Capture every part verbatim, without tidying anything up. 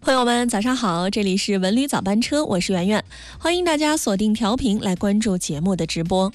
朋友们早上好，这里是文旅早班车，我是圆圆，欢迎大家锁定调频来关注节目的直播。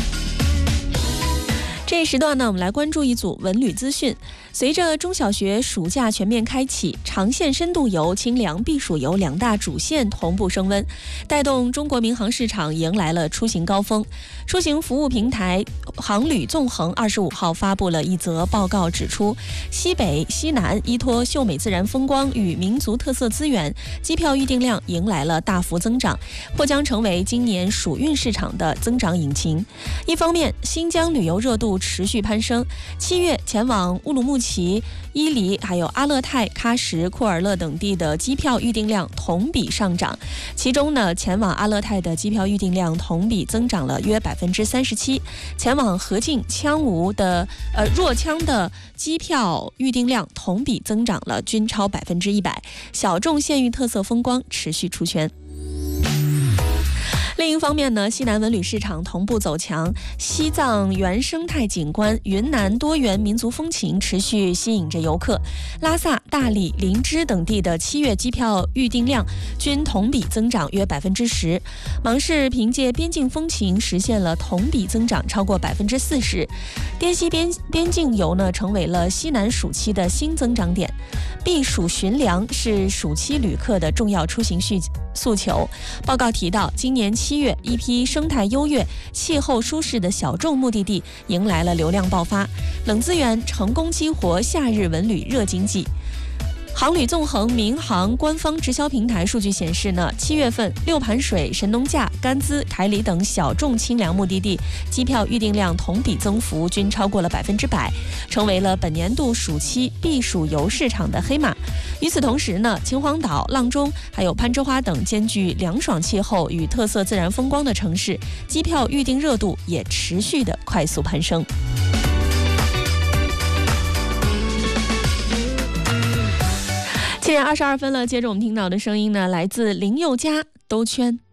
这一时段呢，我们来关注一组文旅资讯。随着中小学暑假全面开启，长线深度游、清凉避暑游两大主线同步升温，带动中国民航市场迎来了出行高峰。出行服务平台航旅纵横二十五号发布了一则报告，指出西北、西南依托秀美自然风光与民族特色资源，机票预订量迎来了大幅增长，或将成为今年暑运市场的增长引擎。一方面，新疆旅游热度持续攀升，七月前往乌鲁木齐、伊犁还有阿勒泰、喀什、库尔勒等地的机票预订量同比上涨，其中呢，前往阿勒泰的机票预订量同比增长了约百分之三十七，前往河静、羌吴的呃若羌的机票预订量同比增长了均超百分之一百，小众县域特色风光持续出圈。另一方面呢，西南文旅市场同步走强，西藏原生态景观、云南多元民族风情持续吸引着游客。拉萨、大理、林芝等地的七月机票预订量均同比增长约百分之十。芒市凭借边境风情实现了同比增长超过百分之四十。滇西边边境游呢，成为了西南暑期的新增长点。避暑寻凉是暑期旅客的重要出行需诉求。报告提到，今年七月，一批生态优越、气候舒适的小众目的地迎来了流量爆发，冷资源成功激活夏日文旅热经济。航旅纵横民航官方直销平台数据显示呢，七月份六盘水、神农架、甘孜、凯里等小众清凉目的地机票预订量同比增幅均超过了百分之百，成为了本年度暑期避暑游市场的黑马。与此同时呢，秦皇岛、阆中还有攀枝花等兼具凉爽气候与特色自然风光的城市，机票预订热度也持续的快速攀升。七点二十二分了，接着我们听到的声音呢，来自林宥嘉《兜圈》。